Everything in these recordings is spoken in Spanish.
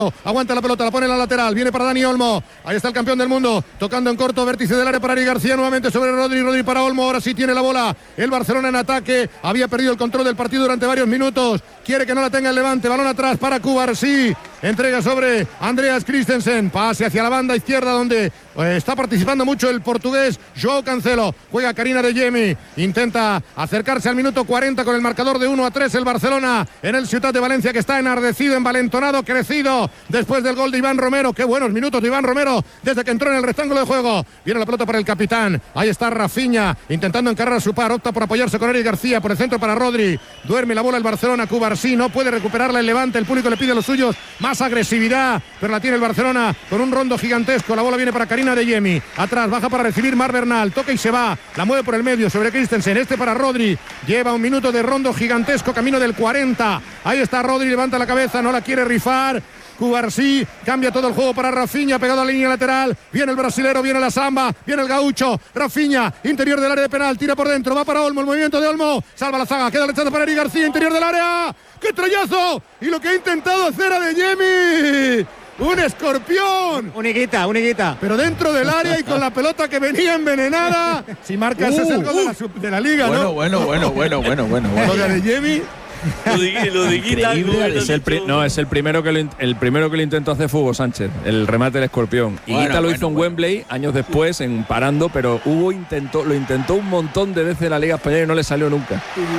Aguanta la pelota, la pone en la lateral, viene para Dani Olmo, ahí está el campeón del mundo, tocando en corto, vértice del área para Eric García, nuevamente sobre Rodri para Olmo, ahora sí tiene la bola, el Barcelona en ataque, había perdido el control del partido durante varios minutos, quiere que no la tenga el Levante, balón atrás para Cubarsí, entrega sobre Andreas Christensen, pase hacia la banda izquierda donde está participando mucho el portugués João Cancelo, juega Karim Adeyemi, intenta acercarse al minuto 40 con el marcador de 1-3 el Barcelona en el Ciutat de Valencia, que está enardecido, envalentonado, crecido después del gol de Iván Romero. Qué buenos minutos de Iván Romero desde que entró en el rectángulo de juego. Viene la pelota para el capitán, ahí está Rafinha intentando encargar a su par, opta por apoyarse con Eric García, por el centro para Rodri, duerme la bola el Barcelona, Cubarsí no puede recuperarla el Levante, el público le pide a los suyos más agresividad, pero la tiene el Barcelona con un rondo gigantesco, la bola viene para Karim Adeyemi, atrás baja para recibir Marc Bernal, toca y se va, la mueve por el medio sobre Christensen, este para Rodri, lleva un minuto de rondo gigantesco, camino del 40, ahí está Rodri, levanta la cabeza, no la quiere rifar, Cubarsí cambia todo el juego para Rafinha, pegado a la línea lateral, viene el brasilero, viene la samba, viene el gaucho, Rafinha, interior del área de penal, tira por dentro, va para Olmo, el movimiento de Olmo, salva la zaga, queda el rechazo para Eric García, interior del área, ¡qué troyazo! Y lo que ha intentado hacer Adeyemi, un escorpión, un higuita, pero dentro del área y con la pelota que venía envenenada, si marca ese es el gol de la liga, ¿no? Bueno. Lo de Adeyemi. Lo de Guita, es el primero que lo intentó hacer fue Hugo Sánchez, el remate del escorpión. Y Guita lo hizo en Wembley años después, en parando, pero Hugo lo intentó un montón de veces en la Liga Española y no le salió nunca.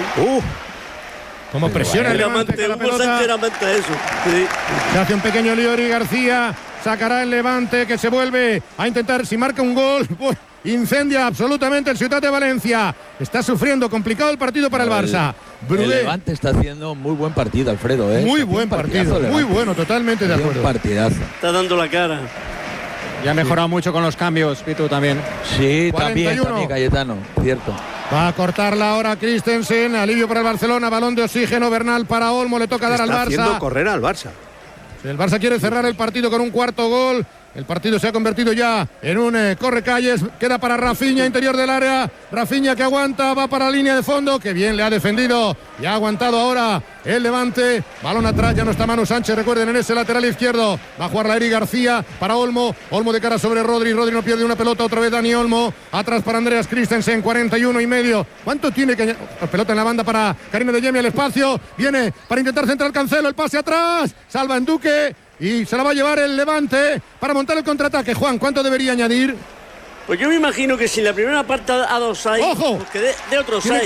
Como presiona el Levante con la pelota. Se hace un pequeño lío Eric García, sacará el Levante que se vuelve a intentar, si marca un gol, pues incendia absolutamente el Ciutat de Valencia. Está sufriendo, complicado el partido para el Barça. El Levante está haciendo muy buen partido, Alfredo. Muy buen partido, muy bueno, totalmente de acuerdo. Partidazo. Está dando la cara. Y ha mejorado mucho con los cambios, Pitu, también. Sí, también Cayetano, cierto. Va a cortarla ahora Christensen, alivio para el Barcelona, balón de oxígeno, Bernal para Olmo, le toca dar al Barça. Está haciendo correr al Barça. El Barça quiere cerrar el partido con un cuarto gol. El partido se ha convertido ya en un correcalles. Queda para Rafinha, interior del área. Rafinha que aguanta, va para la línea de fondo. Que bien le ha defendido y ha aguantado ahora el Levante. Balón atrás, ya no está Manu Sánchez. Recuerden, en ese lateral izquierdo va a jugar la Eric García para Olmo. Olmo de cara sobre Rodri. Rodri no pierde una pelota. Otra vez Dani Olmo. Atrás para Andreas Christensen, 41 y medio. ¿Cuánto tiene que...? Pelota en la banda para Karim Adeyemi, al espacio. Viene para intentar centrar Cancelo. El pase atrás. Salva en Duque. Y se la va a llevar el Levante para montar el contraataque. Juan, ¿cuánto debería añadir? Pues yo me imagino que si la primera parte ha dado 6, ¡ojo! Pues que de otros 6.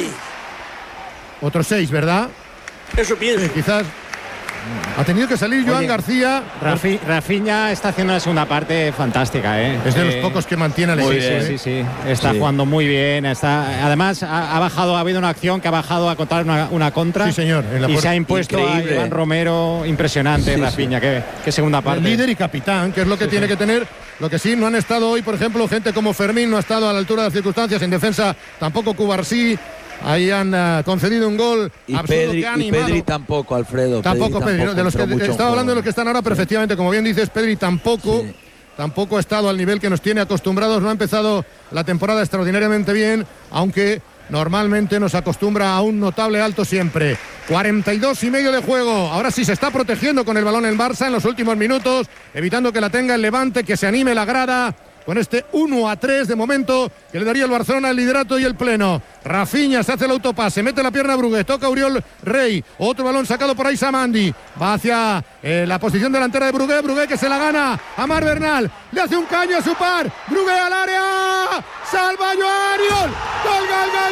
Otros 6, ¿verdad? Eso pienso. Quizás ha tenido que salir Joan García. Rafinha está haciendo la segunda parte fantástica, ¿eh? Es de los pocos que mantiene el equipo. Sí. Está jugando muy bien. Además, ha bajado, ha habido una acción que ha bajado a contar una contra. Sí, señor. Y se ha impuesto a Iván Romero. Impresionante, Rafinha. Qué segunda parte. El líder y capitán, que es lo que tiene que tener. Lo que sí, no han estado hoy, por ejemplo, gente como Fermín, no ha estado a la altura de las circunstancias. En defensa, tampoco Cubarsí. Ahí han concedido un gol absurdo que ha animado. Y Pedri tampoco, Alfredo. Tampoco Pedri, ¿no? De los que estaba hablando de los que están ahora, pero efectivamente, como bien dices, Pedri tampoco ha estado al nivel que nos tiene acostumbrados. No ha empezado la temporada extraordinariamente bien, aunque normalmente nos acostumbra a un notable alto siempre. 42 y medio de juego. Ahora sí se está protegiendo con el balón el Barça en los últimos minutos, evitando que la tenga el Levante, que se anime la grada con este 1-3 de momento que le daría el Barcelona el liderato y el pleno. Rafinha se hace el autopase, mete la pierna a Brugué, toca Uriol Rey, otro balón sacado por ahí Samandi, va hacia la posición delantera de Brugué que se la gana a Marc Bernal, le hace un caño a su par, Brugué al área, salva Joan, gol,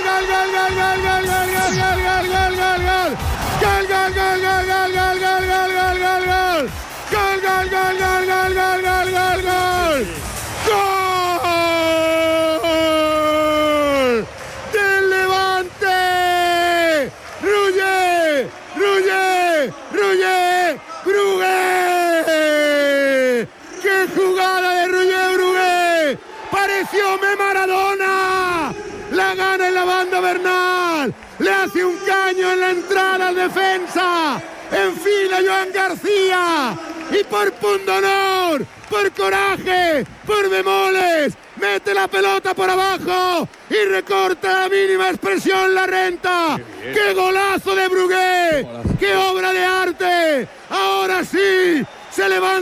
¡gol del Levante! ¡Ruller! ¡Brugué! ¡Qué jugada de Brugué! ¡Pareció Maradona! La gana en la banda Bernal, le hace un caño en la entrada al defensa, enfila Joan García y por pundonor, por coraje, por bemoles, mete la pelota por abajo y recorta la mínima expresión la renta. ¡Qué golazo de Brugué! ¡Qué obra de arte! Ahora sí, se levanta.